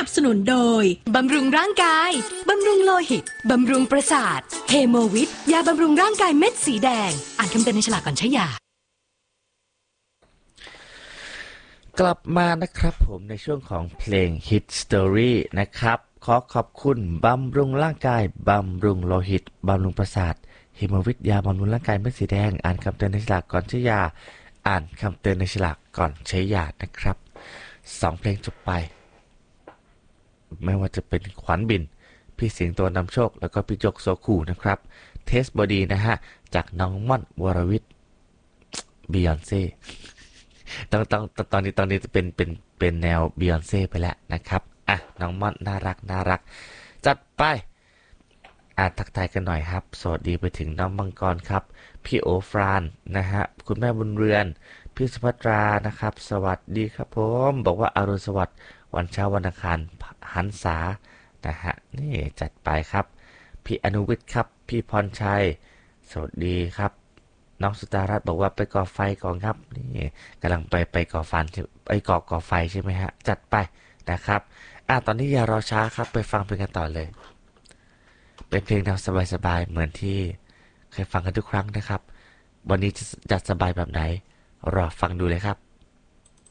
นับสนุนโดยบำรุงร่างกายบำรุงโลหิตบำรุงประสาทเฮโมวิทยาบำรุงร่างกายเม็ดสีแดงอ่านคำเตือนในฉลากก่อนใช้ยากลับมานะครับผมในช่วงของเพลง Hit Story นะครับขอขอบคุณบำรุงร่างกายบำรุงโลหิตบำรุงประสาทเฮโมวิทยาบำรุงร่างกายเม็ดสีแดงอ่านคำเตือนในฉลากก่อนใช้ยาอ่านคำเตือนในฉลากก่อนใช้ยานะครับ2เพลงจบไปไม่ว่าจะเป็นขวัญบินพี่เสียงตัวนำโชคแล้วก็พี่จกโซคูนะครับเทสบอดีนะฮะจากน้องม่อนวรวิทย์บียอนเซ่ตอนนี้จะเป็นแนวบียอนเซ่ไปแล้วนะครับอ่ะน้องม่อนน่ารักจัดไปทักทายกันหน่อยครับสวัสดีไปถึงน้องมังกรครับพี่โอฟรานนะฮะคุณแม่บุญเรือนพี่สุภัตรานะครับสวัสดีครับผมบอกว่าอรุณสวัสดิ์วันเช้าวันอังคารหันษานะฮะนี่จัดไปครับพี่อนุวิทย์ครับพี่พรชัยสวัสดีครับน้องสุตารัตน์บอกว่าไปก่อไฟก่อนครับนี่กำลังไปก่อฟันไปก่อไฟใช่ไหมฮะจัดไปนะครับตอนนี้อย่ารอช้าครับไปฟังเพลงกันต่อเลยเป็นเพลงแนวสบายๆเหมือนที่เคยฟังกันทุกครั้งนะครับวันนี้จะสบายแบบไหนรอฟังดูเลยครับ